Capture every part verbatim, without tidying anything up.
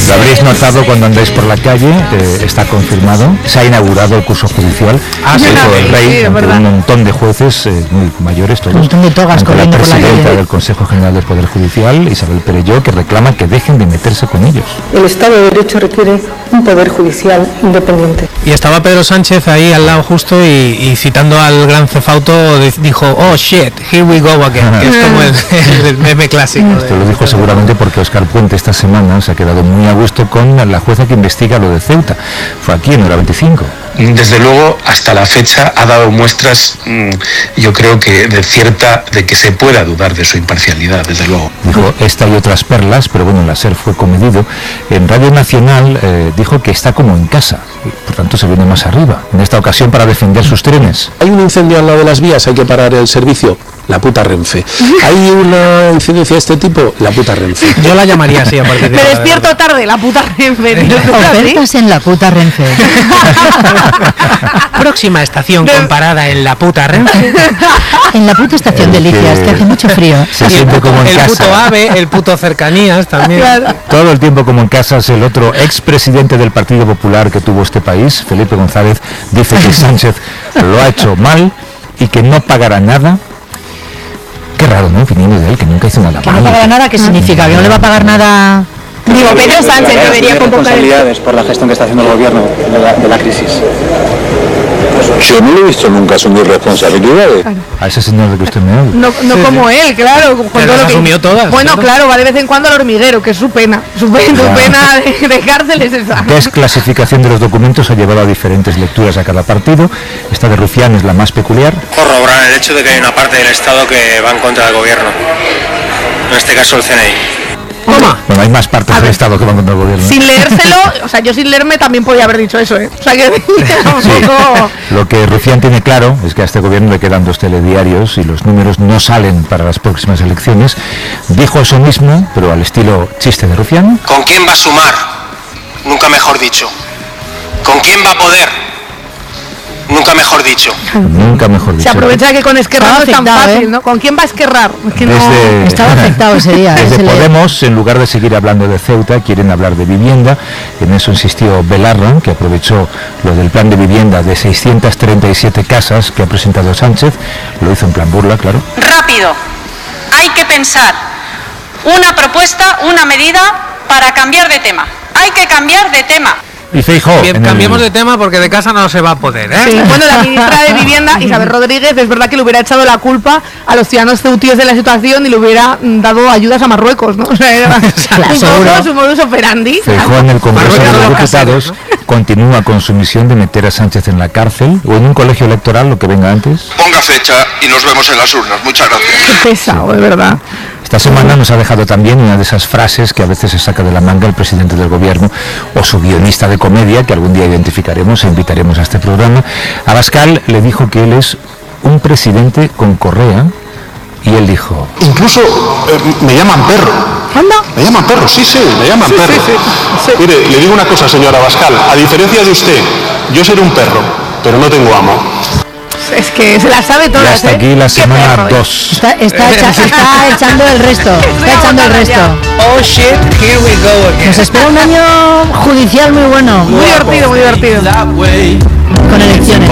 Lo habréis notado cuando andáis por la calle, eh, está confirmado, se ha inaugurado el curso judicial. Ah, sí, el rey, sí, un montón de jueces eh, muy mayores todos. Un montón de togas corriendo por la calle. La presidenta del Consejo General del Poder Judicial, Isabel Perelló, que reclama que dejen de meterse con ellos. El Estado de Derecho requiere un poder judicial independiente. Y estaba Pedro Sánchez ahí al lado justo y, y citando al gran Cefauto dijo, oh shit, here we go again, que es como el, el meme clásico. Esto lo dijo seguramente porque Óscar Puente esta semana se ha quedado muy a gusto con la jueza que investiga lo de Ceuta. Fue aquí en hora veinticinco. Desde luego, hasta la fecha ha dado muestras, mmm, yo creo que de cierta, de que se pueda dudar de su imparcialidad, desde luego. Dijo esta y otras perlas, pero bueno, la SER fue comedido. En Radio Nacional eh, dijo que está como en casa, y por tanto se viene más arriba, en esta ocasión para defender sus trenes. Hay un incendio al lado de las vías, hay que parar el servicio. La puta Renfe. ¿Hay una incidencia de este tipo? La puta Renfe. Yo la llamaría así a partir de Me ahora, despierto tarde, la puta Renfe. Ofertas en la puta Renfe. Próxima estación De... comparada en la puta Renfe. En la puta estación de Licias, que hace mucho frío. Se siente como en el casa. puto AVE, el puto Cercanías también. Claro. Todo el tiempo como en casa. Es el otro expresidente del Partido Popular que tuvo este país, Felipe González, dice que Sánchez lo ha hecho mal y que no pagará nada. Qué raro, ¿no? Viniendo de él, que nunca hizo nada Que mal. no pagará nada, ¿qué significa? ¿Que no le va a pagar nada? Digo, Pedro Sánchez debería convocar... responsabilidades por la gestión que está haciendo el gobierno de la, de la crisis. Yo no lo he visto nunca asumir responsabilidades. Claro. A ese señor de que usted me habla. No, no sí, como sí. él, claro. Con todo lo que... asumió todas. Bueno, claro. claro, va de vez en cuando al hormiguero, que es su pena. Su pena, su pena de, de cárcel es esa. Desclasificación de los documentos ha llevado a diferentes lecturas a cada partido. Esta de Rufián es la más peculiar. Corroborar el hecho de que hay una parte del Estado que va en contra del gobierno. En este caso el C N I. Toma. Bueno, hay más partes del Estado que van contra el gobierno. Sin leérselo, o sea, yo sin leerme también podía haber dicho eso, ¿eh? O sea, que un sí. poco... Lo que Rufián tiene claro es que a este gobierno le quedan dos telediarios y los números no salen para las próximas elecciones. Dijo eso mismo, pero al estilo chiste de Rufián. ¿Con quién va a sumar? Nunca mejor dicho. ¿Con quién va a poder? Nunca mejor dicho. Nunca mejor dicho. Se aprovecha que con Esquerra no es tan fácil, ¿eh? ¿no? ¿Con quién va a esquerrar? Es que desde, no... Estaba afectado ese día. Desde ese Podemos, en lugar de seguir hablando de Ceuta, quieren hablar de vivienda. En eso insistió Belarra, que aprovechó lo del plan de vivienda de seiscientas treinta y siete casas que ha presentado Sánchez. Lo hizo en plan burla, claro. Rápido. Hay que pensar una propuesta, una medida para cambiar de tema. Hay que cambiar de tema. Y Feijóo, Bien, cambiemos el... de tema porque de casa no se va a poder, ¿eh? Sí, bueno, la ministra de Vivienda, Isabel Rodríguez, es verdad que le hubiera echado la culpa a los ciudadanos ceutíes de la situación y le hubiera dado ayudas a Marruecos, ¿no? O sea, era un poco su modus operandi. Feijóo en el Congreso de los Diputados, ¿no?, continúa con su misión de meter a Sánchez en la cárcel o en un colegio electoral, lo que venga antes. Ponga fecha y nos vemos en las urnas. Muchas gracias. Qué pesado, de verdad. Esta semana nos ha dejado también una de esas frases que a veces se saca de la manga el presidente del gobierno o su guionista de comedia, que algún día identificaremos e invitaremos a este programa. Abascal le dijo que él es un presidente con correa y él dijo... Incluso eh, me llaman perro. ¿Anda? Me llaman perro, sí, sí, me llaman sí, perro. Sí, sí, sí. Mire, le digo una cosa, señor Abascal. A diferencia de usted, yo seré un perro, pero no tengo amo. Es que se la sabe todas. Y hasta ¿eh? aquí la semana dos. Está, está, echa, está echando el resto. Está echando el resto. Oh shit, here we go again. Nos espera un año judicial muy bueno. Muy divertido, muy divertido. Con elecciones.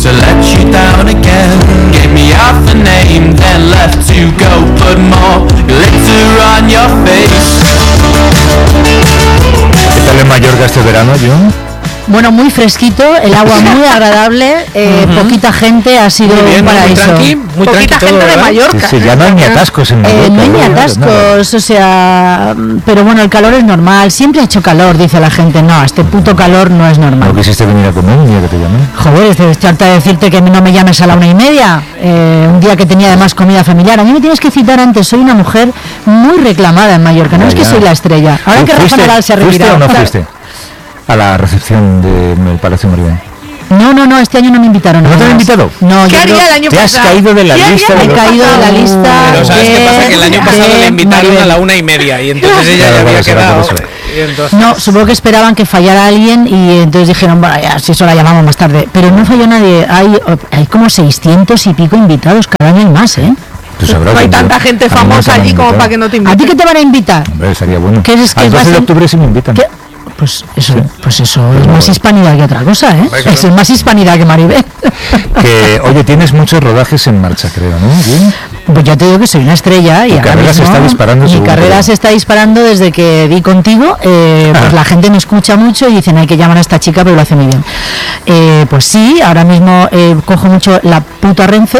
¿Qué tal en Mallorca este verano, John? Bueno, muy fresquito, el agua muy agradable, eh, uh-huh. poquita gente, ha sido muy bien, un paraíso. Muy tranqui, muy poquita tranqui gente todo, de Mallorca. Sí, sí, ya no hay ni atascos en Mallorca. Eh, no hay ni atascos, o sea, pero bueno, el calor es normal, siempre ha hecho calor, dice la gente. No, este puto calor no es normal. ¿No quisiste venir a comer un día que te llamé? Joder, estoy harta de decirte que no me llames a la una y media, eh, un día que tenía además comida familiar. A mí me tienes que citar antes, soy una mujer muy reclamada en Mallorca, no ya, es que ya. soy la estrella. Ahora que Rafa Nadal se ha retirado. ¿Fuiste o no fuiste a la recepción del Palacio Maribén? No, no, no, este año no me invitaron. ¿No te han invitado? No, ¿Qué yo haría creo... el año te pasado? has caído de la lista. Me he caído de la lista. Pero ¿sabes de... qué pasa? Que el año pasado le invitaron Maribel. a la una y media y entonces ella claro, ya había claro, quedado. claro, Y entonces... No, supongo que esperaban que fallara alguien y entonces dijeron, bueno, ya, si eso la llamamos más tarde. Pero no falló nadie. Hay, hay como seiscientos y pico invitados, cada año hay más, ¿eh? No hay tanta gente famosa allí como para que no te inviten. ¿A ti qué te van a invitar? Hombre, sería bueno. ¿Qué es que Al doce de octubre sí me invitan. ¿Qué? Pues eso, pues eso es más hispanidad que otra cosa, ¿eh? Eso es más hispanidad que Maribel. Que, oye, tienes muchos rodajes en marcha, creo, ¿no? ¿Bien? Pues ya te digo que soy una estrella y tu carrera mismo, se está disparando. Mi carrera todo. se está disparando desde que di contigo. Eh, pues la gente me escucha mucho y dicen hay que llamar a esta chica, pero lo hace muy bien. Eh, pues sí, ahora mismo eh, cojo mucho la puta Renfe.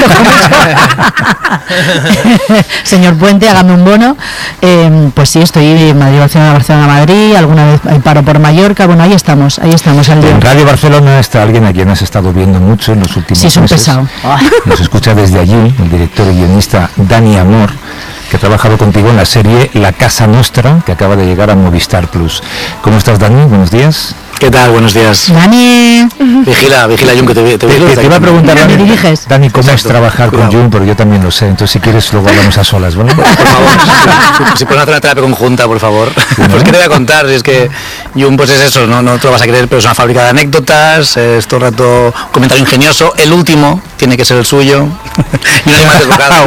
Señor Puente, hágame un bono. Eh, pues sí, estoy en Madrid, Barcelona, Barcelona, Madrid. Alguna vez paro por Mallorca. Bueno, ahí estamos, ahí estamos al día. En Radio Barcelona está alguien a quien has estado viendo mucho en los últimos meses. Sí, es un meses. pesado. Nos escucha desde allí el director y guionista Dani Amor, que ha trabajado contigo en la serie La Casa Nostra, que acaba de llegar a Movistar Plus. ¿Cómo estás, Dani? Buenos días. ¿Qué tal? Buenos días. Dani. Vigila, vigila, Jun, que te, te, te, te, te iba a preguntar, Dani, diriges? Dani, ¿cómo Exacto. es trabajar Cuidado. con Jun? Porque yo también lo sé. Entonces, si quieres, luego hablamos a solas, ¿vale? Por favor, si, si puedes hacer una terapia conjunta, por favor. Sí, ¿no? Pues, ¿qué te voy a contar? Si es que Jun, pues es eso, no, no te lo vas a creer, pero es una fábrica de anécdotas, es todo el rato un comentario ingenioso. El último tiene que ser el suyo. Y no hay más desbocado.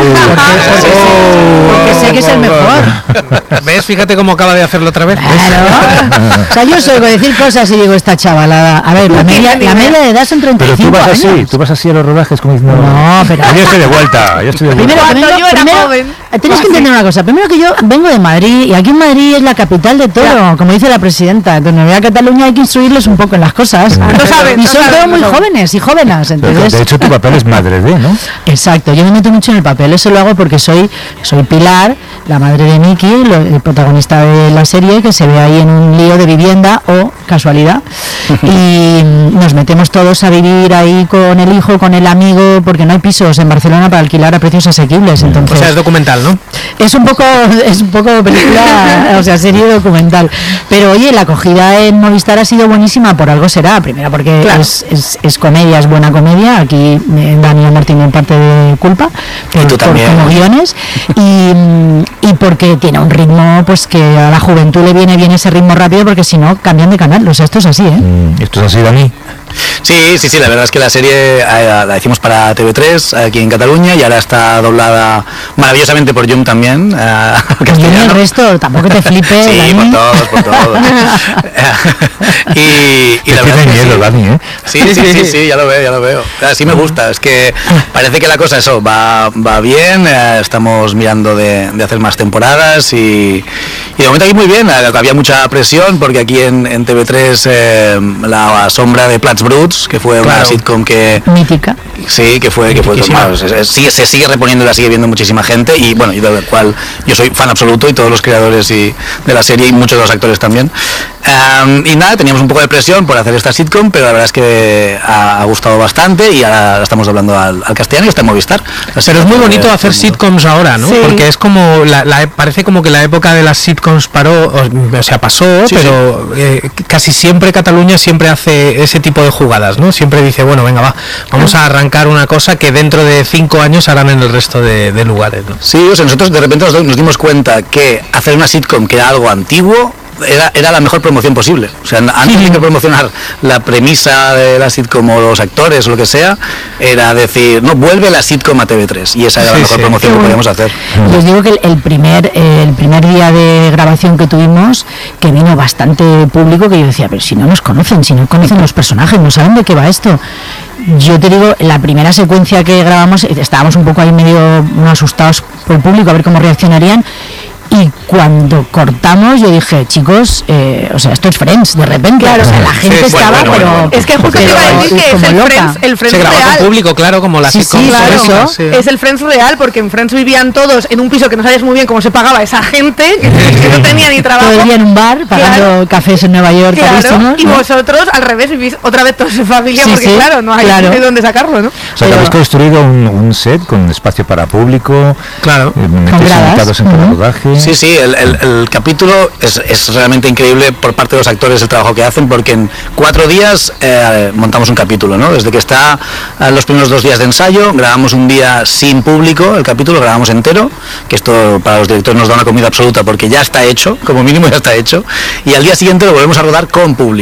Porque sé que es el mejor. ¿Ves? Fíjate cómo acaba de hacerlo otra vez. Claro. O sea, yo soy decir cosas y digo, esta chavalada. A ver, la media, la media de edad son treinta y cinco Pero tú vas años. así, tú vas así a los rodajes como diciendo, no, pero yo estoy de vuelta, yo estoy de vuelta. Primero, Cuando vengo, yo era primero, joven. Tienes que entender una cosa. Primero que yo vengo de Madrid y aquí en Madrid es la capital de todo, ya. como dice la presidenta. Entonces, me voy a Cataluña, hay que instruirles un poco en las cosas. No, no saben, y no son saben, todos muy no. jóvenes y jóvenes. Entonces, de hecho, tu papel es madre de, ¿no? Exacto, yo me meto mucho en el papel. Eso lo hago porque soy, soy Pilar, la madre de Miki, lo, el protagonista de la serie, que se ve ahí en un lío de vivienda o casualidad. Y nos metemos todos a vivir ahí con el hijo, con el amigo, porque no hay pisos en Barcelona para alquilar a precios asequibles. Entonces, o sea, es documental, ¿no? Es un poco, es un poco película, o sea, serie documental. Pero oye, la acogida en Movistar ha sido buenísima, por algo será. Primero porque claro. es, es, es comedia, es buena comedia. Aquí eh, Dani Amor tiene parte de culpa por, y tú también. por, como guiones. Y, y porque tiene un ritmo, pues que a la juventud le viene bien ese ritmo rápido, porque si no, cambian de canal. O sea, esto es así, ¿eh? Mm, esto es así, Dani. Sí, sí, sí, la verdad es que la serie eh, la hicimos para T V tres aquí en Cataluña y ahora está doblada maravillosamente por Jun también. Eh, y el resto, tampoco te flipes. Sí, Dani. por todos, por todos. y, y la verdad es que miedo, sí. Dani, ¿eh? Sí, sí, sí, sí, ya lo veo, ya lo veo. Así me gusta, es que parece que la cosa eso va, va bien, eh, estamos mirando de, de hacer más temporadas y, y de momento aquí muy bien, había mucha presión porque aquí en, en T V tres eh, la sombra de Plats Bruts, que fue una claro. sitcom que mítica, sí, que fue que fue bueno, se, se, se sigue reponiendo y la sigue viendo muchísima gente y bueno, y de la cual yo soy fan absoluto y todos los creadores y de la serie y muchos de los actores también. Um, y nada, teníamos un poco de presión por hacer esta sitcom, pero la verdad es que ha, ha gustado bastante y ahora la estamos doblando al, al castellano y está en Movistar. Así pero es muy bonito hacer mundo. sitcoms ahora, ¿no? Sí. Porque es como, la, la, parece como que la época de las sitcoms paró, o, o sea, pasó, sí, pero sí. Eh, casi siempre Cataluña siempre hace ese tipo de jugadas, ¿no? Siempre dice, bueno, venga, va, vamos a arrancar una cosa que dentro de cinco años harán en el resto de, de lugares, ¿no? Sí, o sea, nosotros de repente nos, nos dimos cuenta que hacer una sitcom que era algo antiguo Era, era la mejor promoción posible. O sea, antes de que promocionar la premisa de la sitcom o los actores o lo que sea, era decir, no, vuelve la sitcom a T V tres. Y esa era sí, la mejor sí. promoción sí, que podíamos hacer. Les digo que el, el primer el primer día de grabación que tuvimos, que vino bastante público, que yo decía, pero si no nos conocen, si no conocen los personajes, no saben de qué va esto. Yo te digo, la primera secuencia que grabamos, estábamos un poco ahí medio asustados por el público, a ver cómo reaccionarían. Y cuando cortamos, yo dije, chicos, eh, o sea, esto es Friends, de repente. Claro, o sea, la gente sí, estaba, bueno, bueno, pero... Bueno. Es que justo te iba a decir que es el Friends, el Friends se grabó real. con público, claro, como la sí, sitcom. Sí, claro, eso. Sí. Es el Friends real, porque en Friends vivían todos en un piso que no sabías muy bien cómo se pagaba esa gente, que, que no tenía ni trabajo. Todo el día en un bar, pagando claro. cafés en Nueva York, claro. carísimos, Y ¿no? vosotros, al revés, vivís otra vez toda su familia, sí, porque sí, claro, no hay claro. de dónde sacarlo, ¿no? O sea, que habéis construido un, un set con espacio para público, claro, eh, metéis invitados en cada rodaje. Sí, sí, el, el, el capítulo es, es realmente increíble por parte de los actores el trabajo que hacen, porque en cuatro días eh, montamos un capítulo, ¿no? Desde que está eh, los primeros dos días de ensayo, grabamos un día sin público, el capítulo lo grabamos entero, que esto para los directores nos da una comida absoluta porque ya está hecho, como mínimo ya está hecho, y al día siguiente lo volvemos a rodar con público.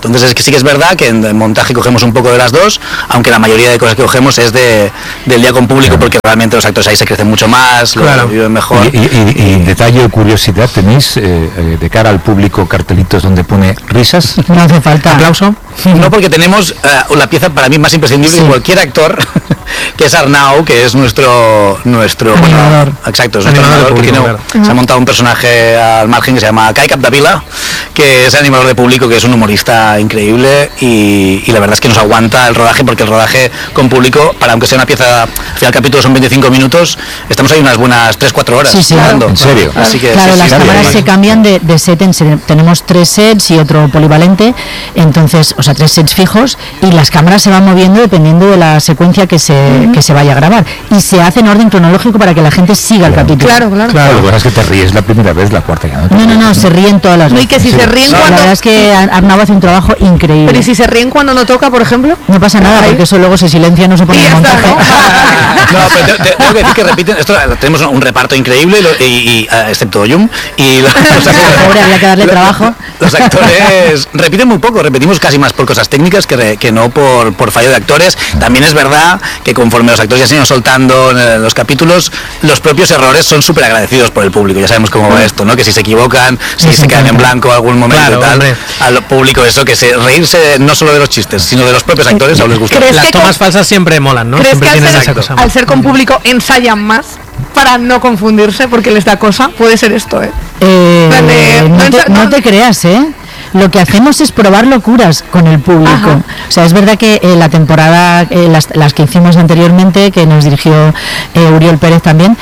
Entonces es que sí que es verdad que en, en montaje cogemos un poco de las dos, aunque la mayoría de cosas que cogemos es de, del día con público, porque realmente los actores ahí se crecen mucho más, claro. Lo viven mejor. Y, y, y, y detalle o curiosidad, ¿tenéis eh, eh, de cara al público cartelitos donde pone risas? No hace falta. ¿Aplauso? No, porque tenemos uh, la pieza para mí más imprescindible sí. de cualquier actor, que es Arnau, que es nuestro nuestro animador. Bueno, exacto, es nuestro animador, público, que tiene, claro. Se ha montado un personaje al margen que se llama Kai Capdevila, que es el animador de público, que es un humorista increíble y, y la verdad es que nos aguanta el rodaje, porque el rodaje con público, para aunque sea una pieza, al final capítulo son veinticinco minutos, estamos ahí unas buenas tres cuatro horas. Sí, sí, claro. ¿En serio? Así que, claro, sí, las sí, cámaras sí, se cambian de, de set en set. Tenemos tres sets y otro polivalente, entonces, o sea, tres sets fijos, y las cámaras se van moviendo dependiendo de la secuencia que se, uh-huh. que se vaya a grabar. Y se hace en orden cronológico para que la gente siga claro. el capítulo. Claro, claro. Claro, lo que pasa es que te ríes la primera vez, la cuarta ya no. No, no, no, se ríen todas las veces. No, y que si sí. se ríen sí. cuando... La verdad es que Arnau hace un trabajo increíble. Pero ¿y si se ríen cuando no toca, por ejemplo? No pasa nada, ¿Ahí? Porque eso luego se silencia, no se pone en montaje. No, pero te, te, tengo que decir que repiten, esto tenemos un reparto increíble, y, y, y uh, excepto Yum, y los, los actores, pobre, habría que darle trabajo. Los actores repiten muy poco, repetimos casi más por cosas técnicas que, re, que no por, por fallo de actores. También es verdad que conforme los actores ya se han ido soltando en los capítulos, los propios errores son súper agradecidos por el público. Ya sabemos cómo va esto, ¿no? Que si se equivocan, si sí, se quedan en blanco algún momento claro, y tal, hombre. Al público eso, que se reírse no solo de los chistes, sino de los propios actores, aún les gusta. Las tomas con... falsas siempre molan, ¿no? ¿Crees Siempre que tienen al esa ser, cosa. Al ser con público ensayan más para no confundirse porque les da cosa? Puede ser esto, ¿eh? eh de, no, te, no te creas, ¿eh? Lo que hacemos es probar locuras con el público. Ajá. O sea, es verdad que eh, la temporada, eh, las, las que hicimos anteriormente, que nos dirigió eh, Uriel Pérez también,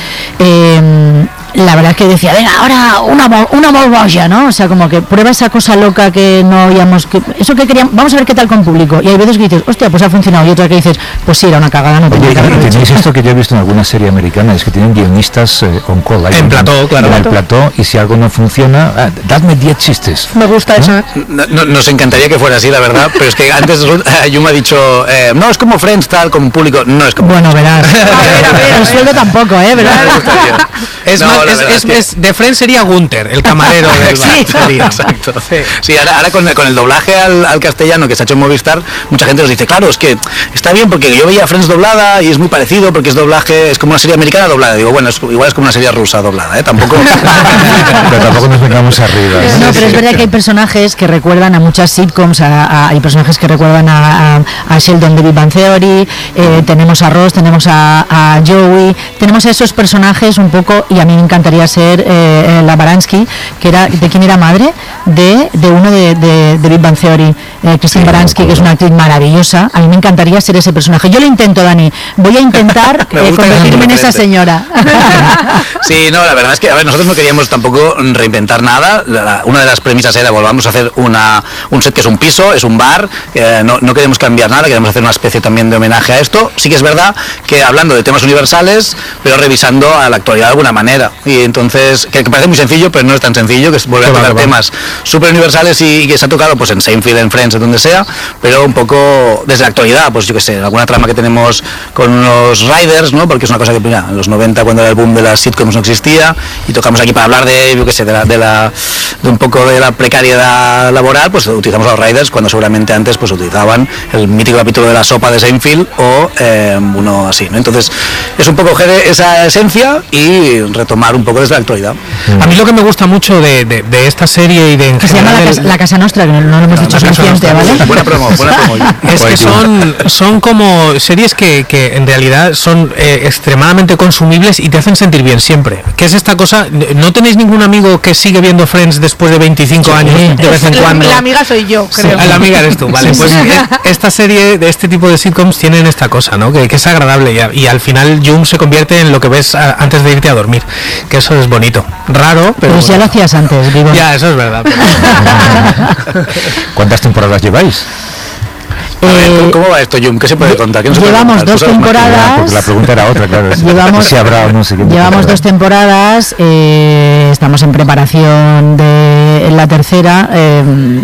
eh, la verdad es que decía, venga, ahora una, una molboya, ¿no? O sea, como que prueba esa cosa loca que no oíamos, que, eso que queríamos, vamos a ver qué tal con público. Y hay veces que dices, hostia, pues ha funcionado. Y otra que dices, pues sí, era una cagada, no tenía que haber hecho. Tenéis esto que yo he visto en alguna serie americana, es que tienen guionistas eh, on call. En plató, claro. En el plató, y si algo no funciona, ah, dadme diez chistes. Me gusta eso, ¿eh? No, no, nos encantaría que fuera así, la verdad, pero es que antes eh, Yuma ha dicho, eh, no, es como Friends, tal, como público, no es como... Bueno, verás. A ver, a ver, el sueldo tampoco, ¿eh? ¿Verdad? Es no, más, es, es, es, que... es, de Friends sería Gunther, el camarero del bar. Sí, sería, exacto. Sí, sí ahora, ahora con, con el doblaje al, al castellano que se ha hecho en Movistar, mucha gente nos dice, claro, es que está bien porque yo veía Friends doblada y es muy parecido porque es doblaje, es como una serie americana doblada. Digo, bueno, es, igual es como una serie rusa doblada, ¿eh? Tampoco... pero tampoco nos vengamos arriba. ¿eh? No, pero es verdad que hay personajes que recuerdan a muchas sitcoms, a, a, hay personajes que recuerdan a, a, a Sheldon de Big Bang Theory, eh, tenemos a Ross, tenemos a, a Joey, tenemos a esos personajes un poco, y a mí me encantaría ser eh, la Baranski, que era, ¿de quién era madre? De, de uno de, de, de Big Bang Theory, eh, Christine sí, Baranski, que es una actriz maravillosa. A mí me encantaría ser ese personaje. Yo lo intento, Dani, voy a intentar eh, convertirme en esa señora. Sí, no, la verdad es que, a ver, nosotros no queríamos tampoco reinventar nada. La, una de las premisas era, volvamos a hacer una, un set que es un piso, es un bar, eh, no, no queremos cambiar nada, queremos hacer una especie también de homenaje a esto. Sí que es verdad que hablando de temas universales, pero revisando a la actualidad de alguna manera. Y entonces, que, que parece muy sencillo, pero no es tan sencillo, que es volver a tocar va, va. temas súper universales y, y que se ha tocado pues en Seinfeld, en Friends, en donde sea, pero un poco desde la actualidad, pues yo que sé, alguna trama que tenemos con los Riders, ¿no? Porque es una cosa que, mira, en los noventa, cuando era el boom de las sitcoms, no existía, y tocamos aquí para hablar de, yo que sé, de la, de la de un poco de la precariedad laboral, pues utilizamos a los Riders cuando seguramente antes pues utilizaban el mítico capítulo de la sopa de Seinfeld o eh, uno así, ¿no? Entonces es un poco coger esa esencia y retomar un poco desde la actualidad. A mí lo que me gusta mucho de, de, de esta serie y de en que se llama la casa, la casa Nostra, que no, no lo hemos dicho suficiente, ¿vale? Buena promo, buena promo. Es que son, son como series que, que en realidad son eh, extremadamente consumibles y te hacen sentir bien siempre. ¿Qué es esta cosa? ¿No tenéis ningún amigo que sigue viendo Friends después de veinticinco sí, años de vez en la, cuando? La amiga soy yo, creo. Sí, la amiga eres tú, vale. Sí, pues sí. esta serie de este tipo de sitcoms tienen esta cosa, ¿no? Que, que es agradable y, a, y al final Jung se convierte en lo que ves a, antes de irte a dormir. Que eso es bonito. Raro, pero... Pues bueno. ya lo hacías antes, vivo. Ya, eso es verdad. Pero... ¿Cuántas temporadas lleváis? A ver, ¿cómo va esto, Jum? ¿Qué se puede contar? ¿Qué no se llevamos puede dos temporadas. Porque la pregunta era otra, claro. Llevamos, si habrá o no sé qué llevamos dos temporadas, eh, estamos en preparación de la tercera. Eh,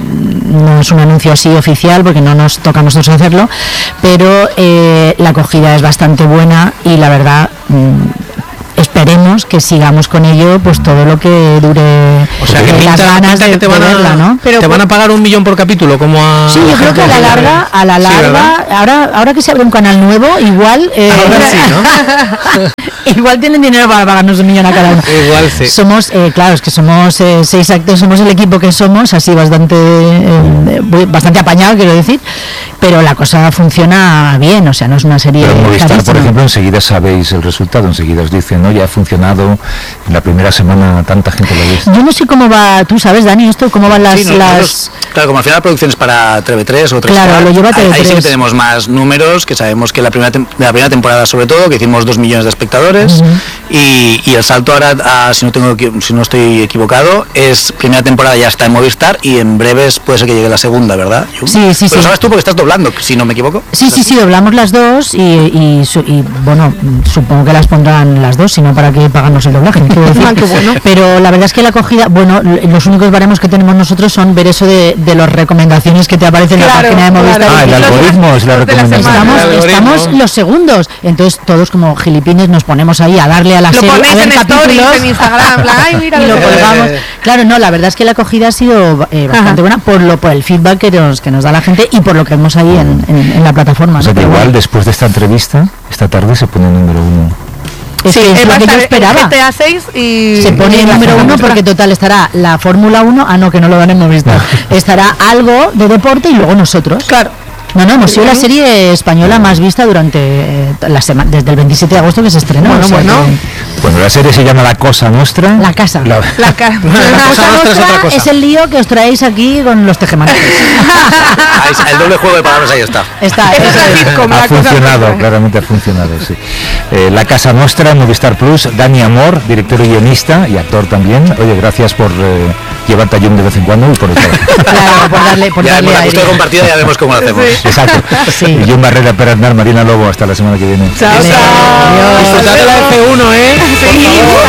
no es un anuncio así oficial porque no nos toca a nosotros hacerlo, pero eh, la acogida es bastante buena y la verdad... Mm, es esperemos que sigamos con ello pues todo lo que dure, o sea, que las pinta, ganas pinta de, que te van de a, verla, ¿no? Pero, ¿te van a pagar un millón por capítulo? Como a... Sí, yo creo que a la larga, a la larga, sí, ahora, ahora que se abre un canal nuevo, igual... Eh, ahora sí, ¿no? Igual tienen dinero para pagarnos un millón a cada uno. Igual sí. Somos, eh, claro, es que somos eh, seis actores, somos el equipo que somos, así bastante eh, bastante apañado, quiero decir, pero la cosa funciona bien, o sea, no es una serie... Pero en Movistar, por ejemplo, enseguida sabéis el resultado, enseguida os dicen, ¿no? Ya ha funcionado, en la primera semana tanta gente lo ha visto. Yo no sé cómo va, tú sabes, Dani, esto, cómo van las... Sí, no, las... Nosotros, claro, como al final la producción es para T V tres o tres. Claro, lo lleva T V tres. Ahí sí que tenemos más números, que sabemos que la primera de la primera temporada sobre todo, que hicimos dos millones de espectadores, uh-huh. y, y el salto ahora, a, si no tengo si no estoy equivocado, es primera temporada ya está en Movistar y en breves puede ser que llegue la segunda, ¿verdad? Sí, sí, Pero sí. sabes tú porque estás doblando, si no me equivoco. Sí, sí, sí, doblamos las dos y, y, y bueno, supongo que las pondrán las dos, sino para que pagarnos el doblaje. Decir. Bueno. Pero la verdad es que la acogida, bueno, los únicos baremos que tenemos nosotros son ver eso de, de las recomendaciones que te aparecen claro, en la página de Movistar. Claro. Ah, el algoritmo es la recomendación. Estamos, estamos los segundos, entonces todos como gilipines nos ponemos ahí a darle a la lo serie, a ver en capítulos en Instagram, ay, mira, y lo colgamos. Claro, no, la verdad es que la acogida ha sido eh, bastante Ajá. buena por lo por el feedback que nos, que nos da la gente y por lo que vemos ahí en, en, en la plataforma. O sea, ¿no? que igual bueno. después de esta entrevista, esta tarde se pone número uno. Es sí, que es lo que yo esperaba. G T A seis y se pone el número uno porque total estará la Fórmula uno, ah no, que no lo dan en Movistar, estará algo de deporte y luego nosotros. Claro. No, no, hemos sido la serie española más vista durante eh, la semana, desde el veintisiete de agosto que se estrenó. Bueno, o sea, bueno. Que... bueno, la serie se llama La Cosa Nuestra. La Casa. La, la, ca... la, la Cosa Nuestra es, es el lío que os traéis aquí con los tejemanejes. El doble juego de palabras ahí está. Está. Es sitcom, ha funcionado, claramente ha funcionado, sí. Eh, La Casa Nuestra, Movistar Plus, Dani Amor, director y guionista y actor también. Oye, gracias por eh, llevarte a Jung de vez en cuando y por el trabajo. Claro, por darle, por ya, darle la cuestión compartida ya vemos cómo lo hacemos. Sí. Exacto. Sí. Y Jung Barrera, Pérez Aznar, Marina Lobo, hasta la semana que viene. Chao, chao. Disfrutad de la F uno, ¿eh? Sí.